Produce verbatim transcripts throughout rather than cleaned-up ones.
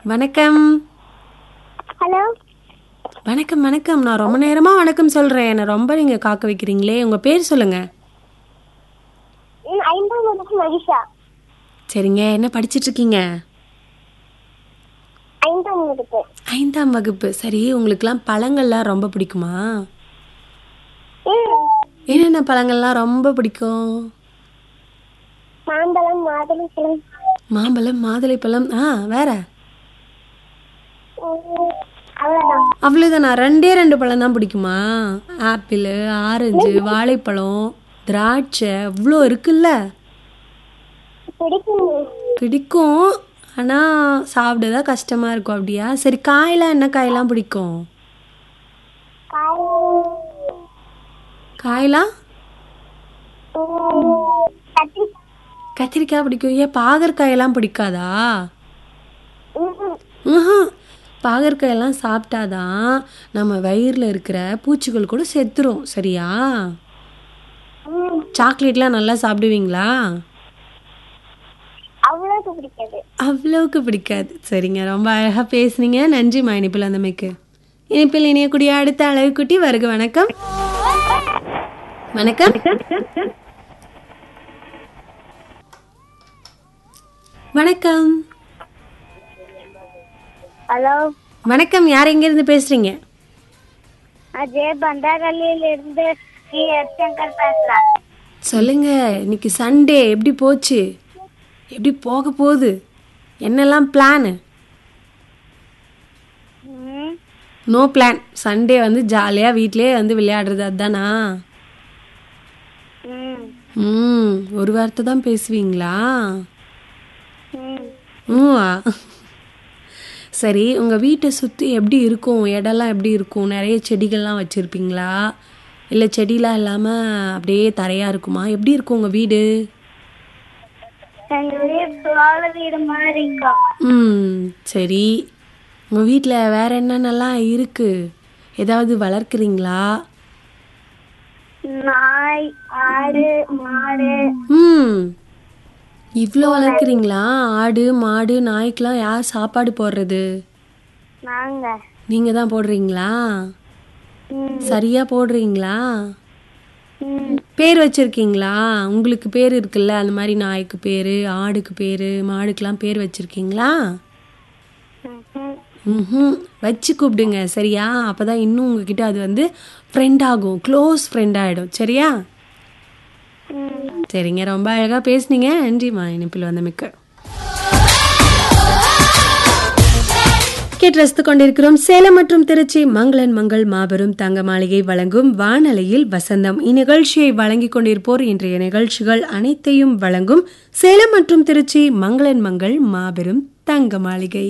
வணக்கம். ஹலோ. வணக்கம் வணக்கம். நான் ரொம்ப நேரமா வணக்கம் சொல்றேன். என்ன ரொம்ப நீங்க காக்க வைக்கிறீங்களே. உங்க பேர் சொல்லுங்க. ம், ஐந்தாம் வகுப்பு மகிஷா. சரிங்க. என்ன படிச்சிட்டு இருக்கீங்க? ஐந்தாம் வகுப்பு. ஐந்தாம் வகுப்பு. சரி, உங்களுக்குலாம் பழங்கள்லாம் ரொம்ப பிடிக்குமா? ம், என்னென்ன பழங்கள்லாம் ரொம்ப பிடிக்கும்? மாம்பழம், மாதுளம்பழம். மாம்பழம், மாதுளைப்பழம். ஆ, வேற? ம், அவ்வளவுதான். அவ்வளோதானா? ரெண்டே ரெண்டு பழம் தான் பிடிக்குமா? ஆப்பிள், ஆரஞ்சு, வாழைப்பழம், திராட்சை இவ்வளோ இருக்குல்ல. பிடிக்கும். பிடிக்கும், ஆனால் சாப்பிடதான் கஷ்டமாக இருக்கும். அப்படியா? சரி, காயெல்லாம் என்ன காயெல்லாம் பிடிக்கும்? காய். காயெல்லாம் ம், கத்திரிக்காய். கத்திரிக்காய் பிடிக்கும். ஏன் பாகற்காயெல்லாம் பிடிக்காதா? ம், ம்ஹும். பாகற்காயெல்லாம் சாப்பிட்டாதான் நம்ம வயிறில் இருக்கிற பூச்சிகள் கூட செத்துரும். சரியா? ம், சாக்லேட்லாம் நல்லா சாப்பிடுவீங்களா? அவ்வளவுக்கு பிடிக்காது. அவ்வளவுக்கு பிடிக்காது. சரிங்க, ரொம்ப அழகாக பேசுனீங்க. நன்றிம்மா இனிப்பில் வந்தமைக்கு. இனிப்பில் இணையக்கூடிய அடுத்த அழகு குட்டி வருக. வணக்கம். வணக்கம். வணக்கம். ஹலோ. வணக்கம். யார் எங்கேருந்து பேசுறீங்க? அஜய் பந்தாரல்லியில இருந்து டி எஸ் சங்கர் பேசுறேன். சொல்லுங்க. இன்னைக்கு சண்டே எப்படி போச்சு? எப்படி போக போகுது? என்னெல்லாம் பிளானு? ம், நோ பிளான். சண்டே வந்து ஜாலியாக வீட்டிலே வந்து விளையாடுறது, அதுதானா? ம், ம் ஒரு வார்த்தை தான் பேசுவீங்களா? ம். ம். சரி, உங்கள் வீட்டை சுற்றி எப்படி இருக்கும்? இடம்லாம் எப்படி இருக்கும்? நிறைய செடிகள்லாம் வச்சுருப்பீங்களா? இல்லை செடிலாம் இல்லாமல் அப்படியே தரையாக இருக்குமா? எப்படி இருக்கும் உங்கள் வீடு? எங்க வீடு வாழ வீடு மாதிரி இருக்கும். ம் சரி. உங்கள் வீட்டில் வேற என்னென்னலாம் இருக்குது? ஏதாவது வளர்க்குறீங்களா? நாய், ஆடு, மாடு. ம் இவ்வளோ வளர்க்குறீங்களா? ஆடு, மாடு, நாய்க்கெலாம் யார் சாப்பாடு போடுறது? நாங்க. நீங்கள் தான் போடுறீங்களா? ம், சரியாக போடுறீங்களா? ம். பேர் வச்சுருக்கீங்களா? உங்களுக்கு பேர் இருக்குல்ல, அந்த மாதிரி நாய்க்கு பேர், ஆடுக்கு பேர், மாடுக்கெலாம் பேர் வச்சுருக்கீங்களா? ம்ஹும். ம் வச்சு கூப்பிடுங்க. சரியா? அப்போ தான் இன்னும் உங்ககிட்ட அது வந்து ஃப்ரெண்ட் ஆகும், க்ளோஸ் ஃப்ரெண்ட் ஆகிடும். சரியா? ம். சரிங்க, ரொம்ப அழகாக பேசுனீங்க. நன்றிம்மா இணைப்பில் வந்தமைக்கு. கேட்டு ரசித்துக் கொண்டிருக்கிறோம் சேலம் மற்றும் திருச்சி மங்களன் மங்கள் மாபெரும் தங்க மாளிகை வழங்கும் வானலையில் வசந்தம். இந்நிகழ்ச்சியை வழங்கிக் கொண்டிருப்போர் இன்றைய நிகழ்ச்சிகள் அனைத்தையும் வழங்கும் சேலம் மற்றும் திருச்சி மங்களன் மங்கள் மாபெரும் தங்க மாளிகை.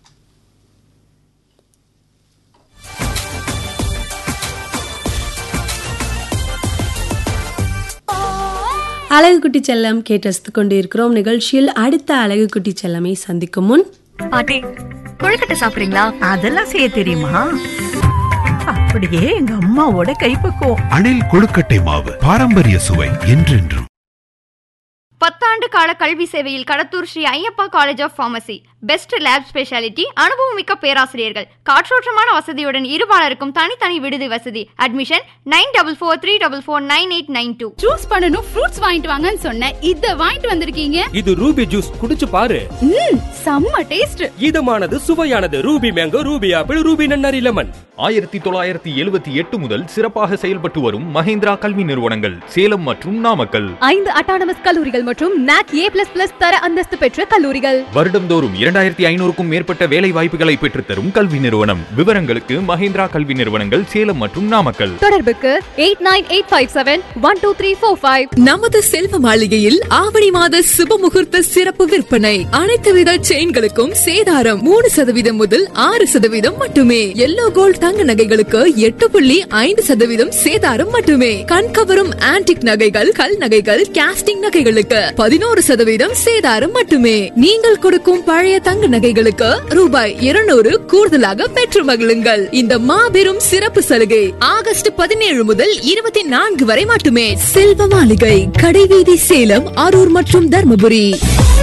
அழகு குட்டி செல்லம் கேட்டு ரசித்துக் கொண்டிருக்கிறோம். நிகழ்ச்சியில் அடுத்த அழகு குட்டி செல்லமை சந்திக்கும் முன், பாட்டி கொழுக்கட்டை சாப்பிடுறீங்களா? அதெல்லாம் செய்ய தெரியுமா? அப்படியே எங்க அம்மாவோட கைப்பக்குவம். அணில் கொழுக்கட்டை மாவு, பாரம்பரிய சுவை என்றென்றும். பத்தாண்டு கால கல்வி சேவையில் Kadathur Sri Ayyappa college of pharmacy. Best lab speciality, அனுபவமிக்க பேராசிரியர்கள், காற்றோட்டமான வசதியுடன் இருபாலருக்கும் தனித்தனி விடுதி வசதி. Admission nine double four three double four nine eight nine two. Juice பண்ணனும், ஃப்ரூட்ஸ் வாங்கிட்டு வாங்கன்னு சொன்னேன். இத வாங்கிட்டு வந்திருக்கீங்க. இது ரூபி ஜூஸ், குடிச்சு பாரு. ம், செம்ம taste. இதமானது, சுவையானது. Ruby mango, Ruby apple, Ruby நன்னாரி லெமன். ஆயிரத்தி தொள்ளாயிரத்தி எழுபத்தி எட்டு முதல் சிறப்பாக செயல்பட்டு வரும் மஹேந்திரா கல்வி நிறுவனங்கள் சேலம் மற்றும் நாமக்கல். ஐந்து அட்டானமஸ் கல்லூரிகள் மற்றும் நாக் ஏ பிளஸ் பிளஸ் தர அந்தஸ்து பெற்ற கல்லூரிகள். வருடந்தோறும் இரண்டாயிரத்தி ஐநூறுக்கும் மேற்பட்ட வேலை வாய்ப்புகளை பெற்றுத்தரும் கல்வி நிறுவனம். விவரங்களுக்கு மஹேந்திரா கல்வி நிறுவனங்கள் சேலம் மற்றும் நாமக்கல். தொடர்புக்கு eight nine eight five seven one two three four five. நமது செல்வ மாளிகையில் ஆவணி மாத சுப முகூர்த்த சிறப்பு விற்பனை. அனைத்து வித செயின்களுக்கும் சேதாரம் மூணு சதவீதம் முதல் ஆறு சதவீதம் மட்டுமே. எல்லோ கோல்ட் தங்க நகைகளுக்கு எட்டு புள்ளி ஐந்து சதவீதம் சேதாரம் மட்டுமே. கண்கவரும் ஆன்டிக் நகைகள், கல் நகைகள், காஸ்டிங் நகைகளுக்கு பதினோரு சதவீதம் சேதாரம் மட்டுமே. நீங்கள் கொடுக்கும் பழைய தங்க நகைகளுக்கு ரூபாய் இருநூறு கூடுதலாக பெற்று மகிழுங்கள். இந்த மாபெரும் சிறப்பு சலுகை ஆகஸ்ட் பதினேழு முதல் இருபத்தி நான்கு வரை மட்டுமே. செல்வ மாளிகை, கடைவீதி, சேலம், அரூர் மற்றும் தர்மபுரி.